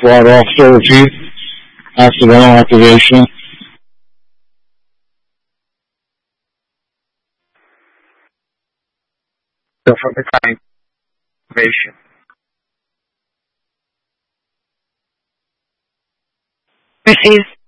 SWAT officer chief. Accidental activation. So for the time activation. Received.